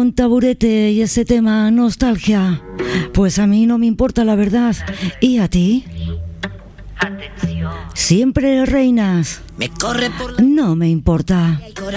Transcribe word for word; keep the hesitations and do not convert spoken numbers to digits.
con Taburete y ese tema Nostalgia. Pues a mí no me importa, la verdad. ¿Y a ti? Atención. Siempre reinas. Me corre por la... No me importa.